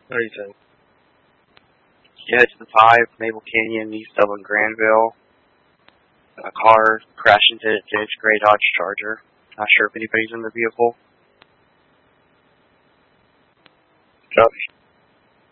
What do you think? You head to the 5, Maple Canyon, East Dublin, Granville. A car crashed into a ditch, gray Dodge Charger. Not sure if anybody's in the vehicle. Copy.